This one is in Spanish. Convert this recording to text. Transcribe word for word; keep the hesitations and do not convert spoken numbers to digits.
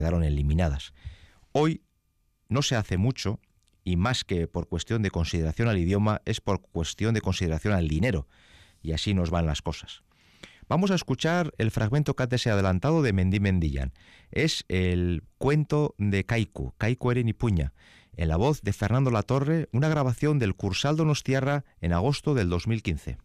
quedaron eliminadas. Hoy no se hace mucho, y más que por cuestión de consideración al idioma, es por cuestión de consideración al dinero, y así nos van las cosas. Vamos a escuchar el fragmento que antes he adelantado de Mendí Mendillan. Es el cuento de Kaiku, Kaiku Eren Ipuña, en la voz de Fernando Latorre, una grabación del Cursal Donostiarra en agosto del dos mil quince.